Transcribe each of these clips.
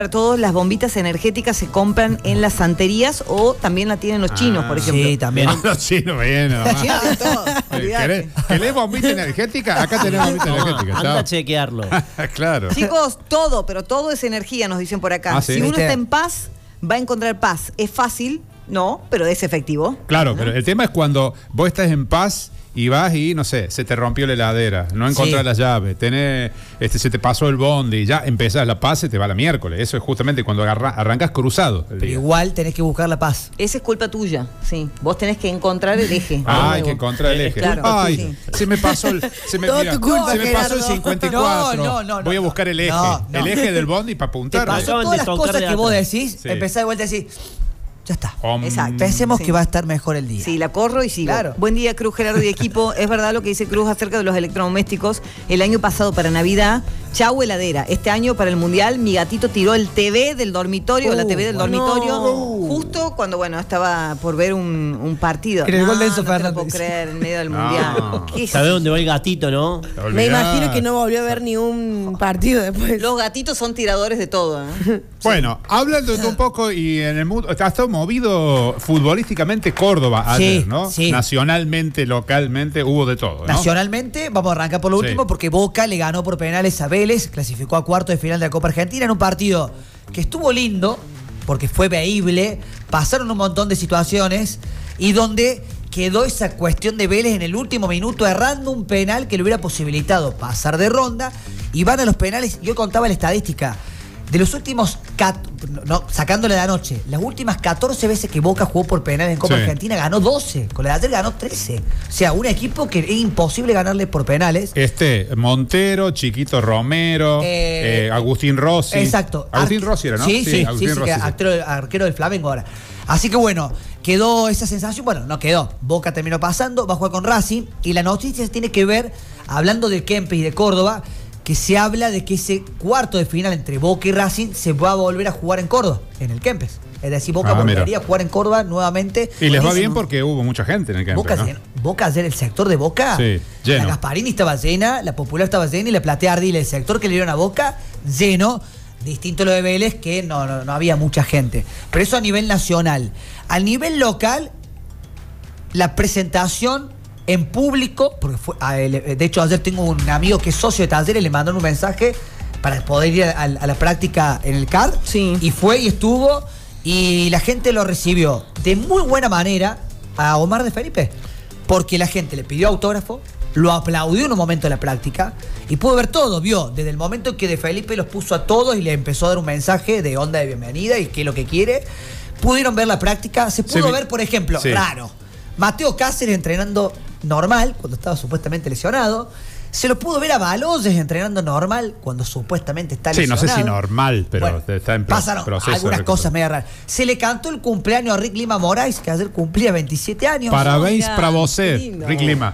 Para todos, las bombitas energéticas se compran en las santerías o también la tienen los chinos, por ejemplo. Sí, también. Los chinos, bueno. Los chinos tienen todo. ¿Querés bombita energética? Acá tenemos bombita energética. Anda a chequearlo. Claro. Chicos, todo, pero todo es energía, nos dicen por acá. ¿Sí? Si uno está en paz, va a encontrar paz. ¿Es fácil? No, pero es efectivo. Claro, pero el tema es cuando vos estás en paz y vas y, no sé, se te rompió la heladera, no encontrás la llave, se te pasó el bondi y ya empezás la paz, se te va la miércoles. Eso es justamente cuando arrancas cruzado. Pero igual tenés que buscar la paz. Esa es culpa tuya, sí. Vos tenés que encontrar el eje. Hay que encontrar el eje. Claro, Ay, sí. se me pasó el 54. No. Voy a buscar el eje. El eje del bondi para apuntar. Te pasó todas las cosas que vos decís, empezás de vuelta a decir, ya está. Exacto. Pensemos que va a estar mejor el día. Sí, la corro y sigo. Claro. Buen día, Cruz, Gerardo y equipo. Es verdad lo que dice Cruz acerca de los electrodomésticos. El año pasado para Navidad, chau heladera. Este año para el Mundial, mi gatito tiró el TV del dormitorio, la TV del dormitorio, justo cuando, estaba por ver un partido. En el gol de Enzo no te lo Fernández. puedo creer, en medio del Mundial. ¿Qué es? ¿Sabés dónde va el gatito, no? Me imagino que no volvió a ver ni un partido después. Los gatitos son tiradores de todo, ¿eh? Bueno, hablando un poco y en el mundo, ha estado movido futbolísticamente Córdoba ayer, ¿no? Sí. Nacionalmente, localmente, hubo de todo, ¿no? Nacionalmente, vamos a arrancar por lo último, porque Boca le ganó por penales a Vélez, clasificó a cuartos de final de la Copa Argentina en un partido que estuvo lindo, porque fue veíble, pasaron un montón de situaciones y donde quedó esa cuestión de Vélez en el último minuto errando un penal que le hubiera posibilitado pasar de ronda y van a los penales. Yo contaba la estadística de los últimos, sacándole de anoche, las últimas 14 veces que Boca jugó por penal en Copa Argentina ganó 12, con la de ayer ganó 13. O sea, un equipo que es imposible ganarle por penales. Montero, Chiquito Romero, Agustín Rossi. Exacto. Agustín Rossi era, ¿no? Sí, Agustín Rossi, arquero del Flamengo ahora. Así que bueno, quedó esa sensación, no quedó. Boca terminó pasando, va a jugar con Racing y la noticia tiene que ver, hablando del Kempes y de Córdoba, que se habla de que ese cuarto de final entre Boca y Racing se va a volver a jugar en Córdoba, en el Kempes. Es decir, Boca volvería a jugar en Córdoba nuevamente. Y les va bien porque hubo mucha gente en el Kempes, Boca ayer, el sector de Boca, lleno. La Gasparini estaba llena, la Popular estaba llena y la Platea Ardila, el sector que le dieron a Boca, lleno. Distinto a lo de Vélez, que no había mucha gente. Pero eso a nivel nacional. Al nivel local, la presentación en público, porque de hecho ayer tengo un amigo que es socio de Talleres, le mandaron un mensaje para poder ir a la práctica en el CAR, y fue y estuvo, y la gente lo recibió de muy buena manera a Omar de Felipe, porque la gente le pidió autógrafo, lo aplaudió en un momento de la práctica y pudo ver todo, vio desde el momento en que de Felipe los puso a todos y le empezó a dar un mensaje de onda de bienvenida y qué es lo que quiere. Pudieron ver la práctica, se pudo ver, por ejemplo, raro, Mateo Cáceres entrenando normal cuando estaba supuestamente lesionado. Se lo pudo ver a Baloyes entrenando normal cuando supuestamente está lesionado. No sé si normal, pero está en pasaron proceso. Algunas cosas medio raras. Se le cantó el cumpleaños a Rick Lima Moraes, que ayer cumplía 27 años. Parabéns para vos, Rick Lima.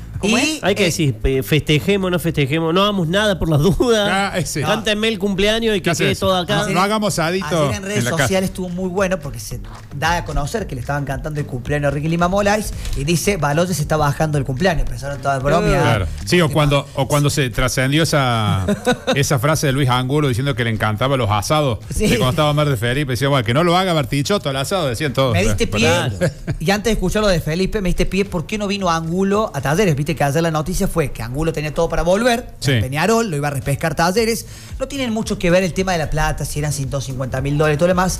Hay que decir, festejemos, no hagamos nada por las dudas. Cántenme el cumpleaños y que quede todo acá. No hagamos adito. Ayer en redes sociales estuvo muy bueno porque se da a conocer que le estaban cantando el cumpleaños a Ricky Lima Moraes y dice, Baloyes se está bajando el cumpleaños. Empezaron todas las bromas. Claro. Sí, o cuando se trascendió esa frase de Luis Angulo diciendo que le encantaba los asados. De cuando estaba Omar de Felipe, decía, que no lo haga Bartichotto al asado, decían todos. Me diste pie, y antes de escuchar lo de Felipe, me diste pie, ¿por qué no vino Angulo a Talleres? Viste que ayer la noticia fue que Angulo tenía todo para volver, Peñarol, lo iba a repescar Talleres. No tienen mucho que ver el tema de la plata, si eran $150.000, todo lo demás.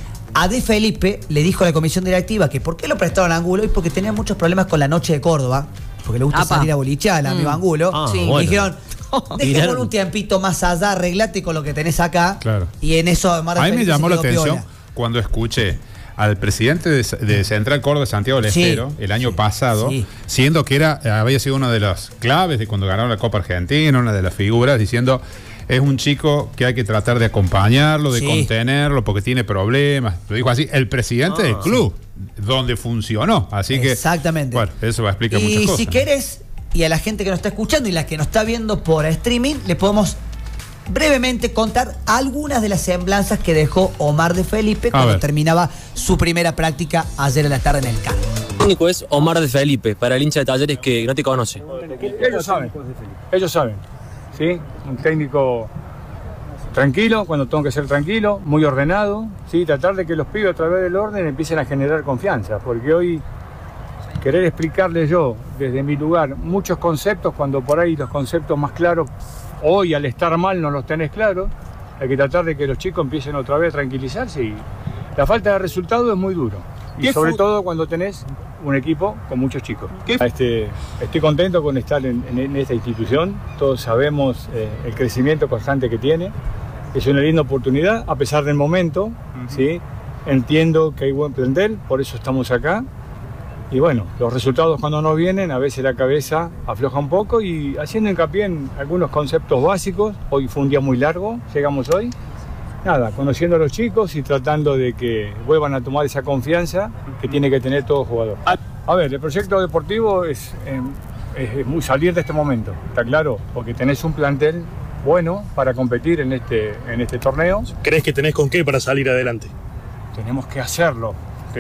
A De Felipe le dijo a la comisión directiva que por qué lo prestaron a Angulo y porque tenía muchos problemas con la noche de Córdoba, porque le gusta salir a bolichear al amigo Angulo. Y dijeron, dejémosle un tiempito más allá, arreglate con lo que tenés acá. Y en eso, además, a mí me llamó la atención cuando escuché al presidente de Central Córdoba, Santiago del Estero, el año pasado, siendo que había sido una de las claves de cuando ganaron la Copa Argentina, una de las figuras, diciendo, es un chico que hay que tratar de acompañarlo, de contenerlo, porque tiene problemas. Lo dijo así, el presidente del club, donde funcionó. Así que, exactamente. Bueno, eso va a explicar muchas cosas. Y si querés, y a la gente que nos está escuchando y la que nos está viendo por streaming, le podemos brevemente contar algunas de las semblanzas que dejó Omar de Felipe cuando terminaba su primera práctica ayer en la tarde en el CAR. El técnico es Omar de Felipe, para el hincha de Talleres que no te conoce. Ellos saben, ¿sí? Un técnico tranquilo cuando tengo que ser tranquilo, muy ordenado, ¿sí? Tratar de que los pibes a través del orden empiecen a generar confianza, porque hoy querer explicarles yo desde mi lugar muchos conceptos, cuando por ahí los conceptos más claros, hoy al estar mal no los tenés claros, hay que tratar de que los chicos empiecen otra vez a tranquilizarse, y la falta de resultado es muy duro, y sobre todo cuando tenés un equipo con muchos chicos. Estoy contento con estar en esta institución, todos sabemos el crecimiento constante que tiene, es una linda oportunidad a pesar del momento, ¿sí? Entiendo que hay buen plantel, por eso estamos acá. Y bueno, los resultados cuando no vienen, a veces la cabeza afloja un poco, y haciendo hincapié en algunos conceptos básicos. Hoy fue un día muy largo, llegamos hoy. Nada, conociendo a los chicos y tratando de que vuelvan a tomar esa confianza que tiene que tener todo jugador. A ver, el proyecto deportivo es muy salir de este momento, ¿está claro? Porque tenés un plantel bueno para competir en este torneo. ¿Crees que tenés con qué para salir adelante? Tenemos que hacerlo.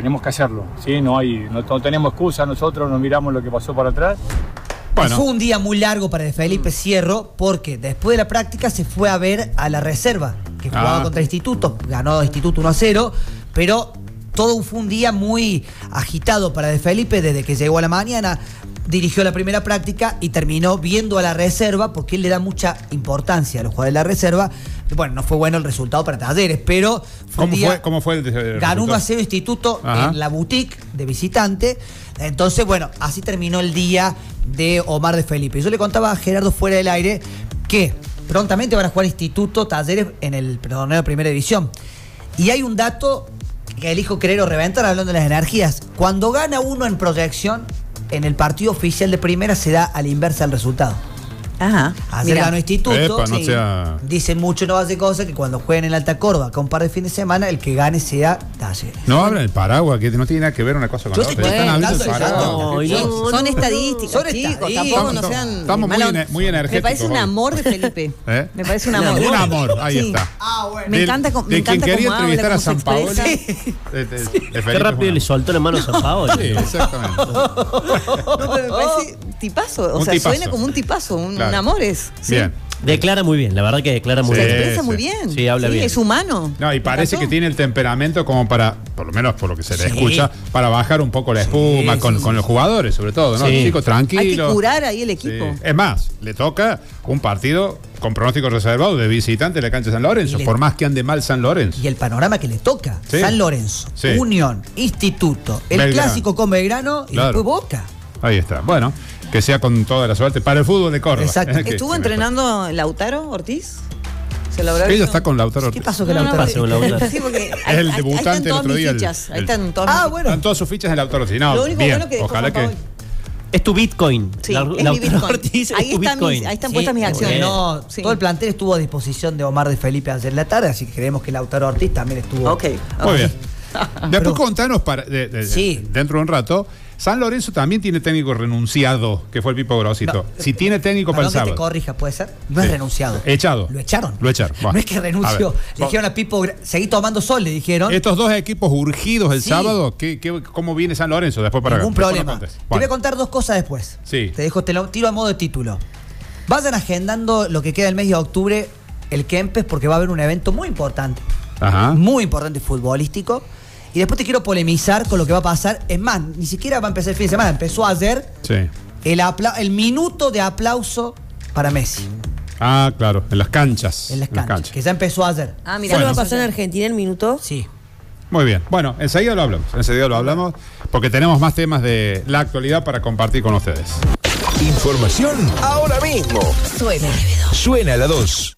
¿Sí? No tenemos excusa, nosotros nos miramos lo que pasó para atrás. Bueno. Fue un día muy largo para Felipe Cierro, porque después de la práctica se fue a ver a la reserva, que jugaba contra Instituto, ganó Instituto 1-0, pero todo fue un día muy agitado para De Felipe. Desde que llegó a la mañana, dirigió la primera práctica y terminó viendo a la reserva, porque él le da mucha importancia a los jugadores de la reserva. Bueno, no fue bueno el resultado para Talleres, pero ¿Cómo fue el ganó 1-0 Instituto en la boutique de visitante. Entonces, bueno, así terminó el día de Omar De Felipe. Yo le contaba a Gerardo fuera del aire que prontamente van a jugar Instituto, Talleres en el torneo de Primera División. Y hay un dato que elijo creer o reventar, hablando de las energías. Cuando gana uno en proyección, en el partido oficial de Primera se da a la inversa el resultado. Ajá. Ayer ganó Instituto. No sea... Dicen mucho, no hace cosa, que cuando jueguen en Alta Córdoba, con un par de fines de semana, el que gane sea Talleres. No abran el paraguas, que no tiene nada que ver una cosa con la otra. Están hablando del paraguas. Son estadísticas, chicos. Tampoco no sean. Estamos muy energéticos. Me parece un amor de Felipe. Me parece un amor. Un amor, ahí está. Bueno. Me encanta cómo habla. Quien quería entrevistar a San Paolo. Qué rápido le soltó la mano a San Paolo. Sí, exactamente. No, pero me parece tipazo. O sea, suena como un tipazo, un amores. Bien. Declara muy bien, la verdad que declara muy bien. Se expresa muy bien. Sí, habla bien. Es humano. No, y parece que tiene el temperamento como para, por lo menos por lo que se le escucha, para bajar un poco la espuma con los jugadores, sobre todo, ¿no? Chicos, tranquilos. Hay que curar ahí el equipo. Sí. Es más, le toca un partido con pronóstico reservado de visitante en la cancha de San Lorenzo, por más que ande mal San Lorenzo. Y el panorama que le toca, San Lorenzo, Unión, Instituto, el Belgrano. Clásico con Belgrano y después Boca. Ahí está. Bueno, que sea con toda la suerte para el fútbol de Córdoba. Exacto. ¿Estuvo entrenando Lautaro Ortiz? ¿Se lo habrá Ella visto? está con Lautaro Ortiz. ¿Qué pasó con Lautaro Ortiz? Sí, porque es el debutante el otro día. Ahí están todas bueno. Están todas sus fichas en Lautaro Ortiz. No, lo único bien, bueno que ojalá que... Es tu Bitcoin. Sí, es mi Bitcoin. Ortiz, ahí están puestas mis acciones. Todo el plantel estuvo a disposición de Omar De Felipe ayer en la tarde, así que creemos que Lautaro Ortiz también estuvo. Muy bien. Después contanos dentro de un rato. San Lorenzo también tiene técnico renunciado, que fue el Pipo Grosito. Si tiene técnico para el sábado. Que te corrija, puede ser. No es renunciado. Echado. Lo echaron. Bueno. No es que renunció. Le dijeron a Pipo, seguí tomando sol, le dijeron. Estos dos equipos urgidos el sábado, ¿cómo viene San Lorenzo después para ningún problema. Te voy a contar dos cosas después. Sí. Te lo tiro a modo de título. Vayan agendando lo que queda del mes de octubre, el Kempes, porque va a haber un evento muy importante. Muy importante futbolístico. Y después te quiero polemizar con lo que va a pasar. Es más, ni siquiera va a empezar el fin de semana. Empezó ayer el minuto de aplauso para Messi. Claro, en las canchas. En las canchas. Que ya empezó ayer. Mira, ¿lo va a pasar en Argentina el minuto? Sí. Muy bien. Bueno, enseguida lo hablamos. Porque tenemos más temas de la actualidad para compartir con ustedes. Información ahora mismo. Suena la 2.